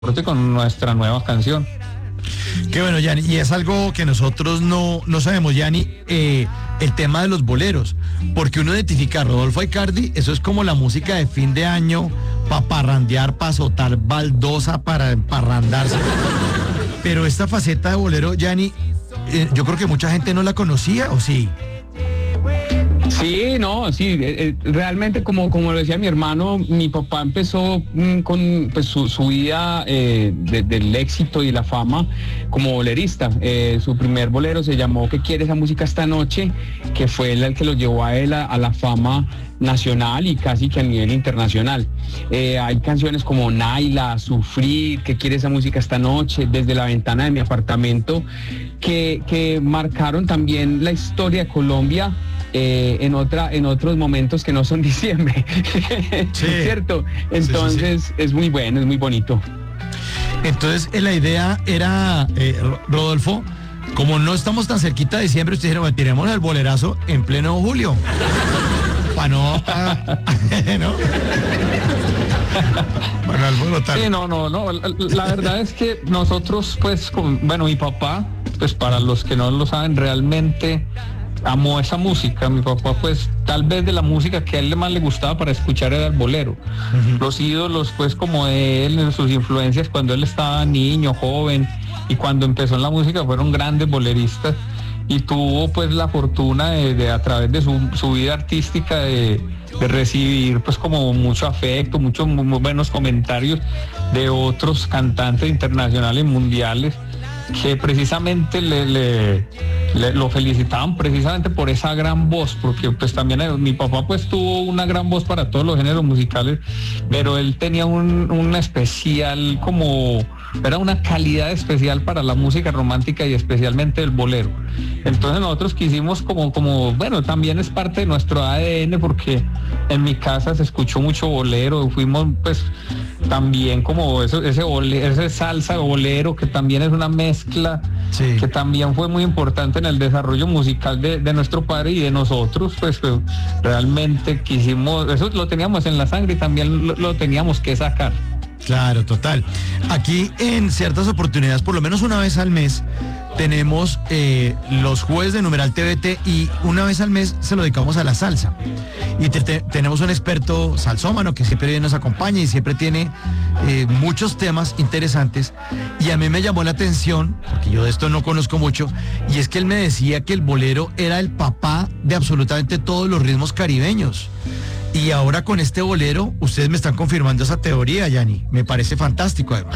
con nuestra nueva canción. Qué bueno, Yanni, y es algo que nosotros no sabemos, Yanni, el tema de los boleros, porque uno identifica a Rodolfo Aicardi, eso es como la música de fin de año, para parrandear, para azotar baldosa, para parrandarse. Pero esta faceta de bolero, Yanni, yo creo que mucha gente no la conocía, ¿o sí? Sí, no, sí, realmente como lo decía mi hermano, mi papá empezó con pues, su vida del éxito y la fama como bolerista. Su primer bolero se llamó ¿Qué quiere esa música esta noche?, que fue el que lo llevó a él a la fama nacional y casi que a nivel internacional. Hay canciones como Naila, Sufrir, ¿Qué quiere esa música esta noche?, Desde la ventana de mi apartamento, que marcaron también la historia de Colombia en otros momentos que no son diciembre. Sí. ¿Cierto? Entonces sí. Es muy bueno, es muy bonito. Entonces la idea era, Rodolfo, como no estamos tan cerquita de diciembre, ustedes dijeron, tiremos el bolerazo en pleno julio. Para no, ¿no? Para alborotar. Sí, no. La verdad es que nosotros, pues, mi papá, pues para los que no lo saben, realmente amó esa música. Mi papá, pues, tal vez de la música que a él más le gustaba para escuchar era el bolero. Uh-huh. Los ídolos, pues, como de él, sus influencias cuando él estaba niño, joven, y cuando empezó en la música fueron grandes boleristas, y tuvo, pues, la fortuna de a través de su vida artística de recibir, pues, como mucho afecto, muchos muy buenos comentarios de otros cantantes internacionales, mundiales, que precisamente lo felicitaban precisamente por esa gran voz, porque pues también mi papá pues tuvo una gran voz para todos los géneros musicales, pero él tenía una especial, como era una calidad especial para la música romántica y especialmente el bolero. Entonces nosotros quisimos como bueno, también es parte de nuestro ADN, porque en mi casa se escuchó mucho bolero, fuimos pues también como ese salsa bolero, que también es una mezcla, sí, que también fue muy importante en el desarrollo musical de nuestro padre y de nosotros, pues realmente quisimos, eso lo teníamos en la sangre y también lo teníamos que sacar. Claro, total. Aquí en ciertas oportunidades, por lo menos una vez al mes, tenemos los jueves de Numeral TVT, y una vez al mes se lo dedicamos a la salsa. Y tenemos un experto salsómano que siempre nos acompaña y siempre tiene muchos temas interesantes. Y a mí me llamó la atención, porque yo de esto no conozco mucho, y es que él me decía que el bolero era el papá de absolutamente todos los ritmos caribeños. Y ahora con este bolero, ustedes me están confirmando esa teoría, Yanni. Me parece fantástico, además.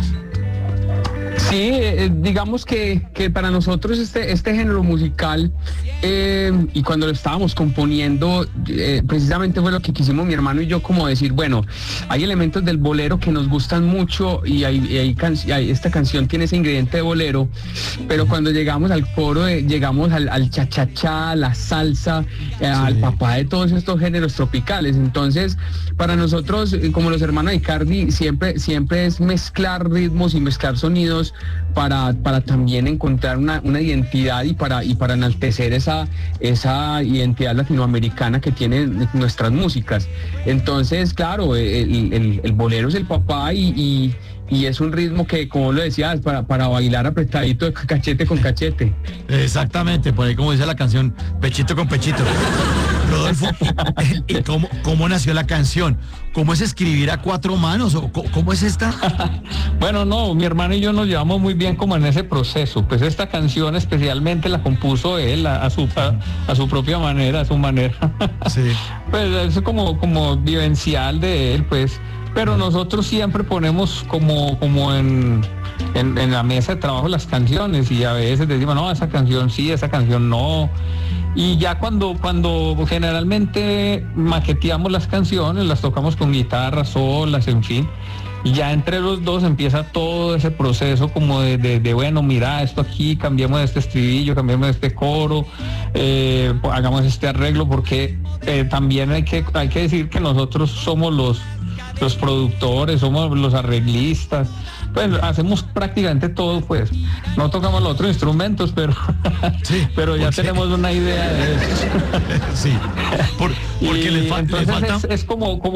Sí, digamos que para nosotros este género musical, y cuando lo estábamos componiendo, precisamente fue lo que quisimos mi hermano y yo, como decir, bueno, hay elementos del bolero que nos gustan mucho y esta canción tiene ese ingrediente de bolero, pero cuando llegamos al coro, llegamos al cha-cha-cha, la salsa, sí, al papá de todos estos géneros tropicales. Entonces, para nosotros, como los hermanos Aicardi, siempre es mezclar ritmos y mezclar sonidos para también encontrar una identidad y para enaltecer esa identidad latinoamericana que tienen nuestras músicas. Entonces, claro, el bolero es el papá y es un ritmo que, como lo decías, para bailar apretadito, cachete con cachete. Exactamente, por ahí como dice la canción, pechito con pechito. Rodolfo, ¿y cómo nació la canción? ¿Cómo es escribir a cuatro manos? ¿O cómo es esta? Bueno, no, mi hermano y yo nos llevamos muy bien como en ese proceso. Pues esta canción especialmente la compuso él a su propia manera, a su manera. Sí. Pues es como vivencial de él, pues. Pero nosotros siempre ponemos como en la mesa de trabajo las canciones, y a veces decimos, no, esa canción sí, esa canción no. Y ya cuando generalmente maqueteamos las canciones, las tocamos con guitarra, solas, en fin, y ya entre los dos empieza todo ese proceso como de bueno, mira, esto aquí, cambiemos este estribillo, cambiemos este coro, hagamos este arreglo, porque también hay que decir que nosotros somos los productores, somos los arreglistas, pues hacemos prácticamente todo, pues no tocamos los otros instrumentos, pero sí, pero ya tenemos una idea de eso. Sí, porque le falta. Es como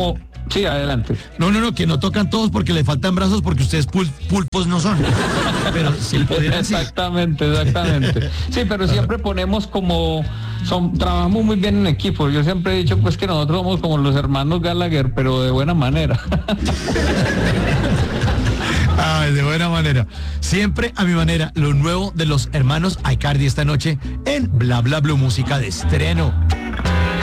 Sí, adelante. No, que no tocan todos porque le faltan brazos porque ustedes pulpos no son. Pero si pudieran, sí. Exactamente. Sí, pero siempre ponemos trabajamos muy bien en equipo. Yo siempre he dicho pues que nosotros somos como los hermanos Gallagher, pero de buena manera. Ay, de buena manera. Siempre a mi manera, lo nuevo de los hermanos Aicardi esta noche en Bla Bla Blue, música de estreno.